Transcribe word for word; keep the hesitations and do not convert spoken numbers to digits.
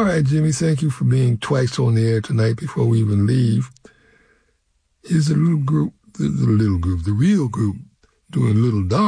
right, Jimmy, thank you for being twice on the air tonight before we even leave. Here's a little group, the, the little group, the real group, doing Little Darling.